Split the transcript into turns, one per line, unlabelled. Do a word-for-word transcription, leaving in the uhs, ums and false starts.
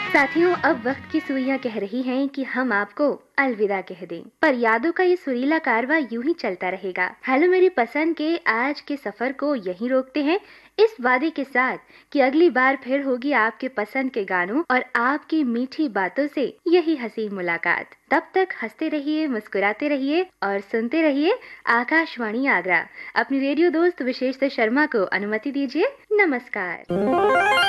साथियों, अब वक्त की सुइयां कह रही हैं कि हम आपको अलविदा कह दें, पर यादों का ये सुरीला कारवां यूं ही चलता रहेगा। हेलो मेरी पसंद के आज के सफर को यहीं रोकते हैं, इस वादे के साथ कि अगली बार फिर होगी आपके पसंद के गानों और आपकी मीठी बातों से यही हसीन मुलाकात। तब तक हंसते रहिए, मुस्कुराते रहिए और सुनते रहिए आकाशवाणी आगरा। अपनी रेडियो दोस्त विशेष शर्मा को अनुमति दीजिए। नमस्कार।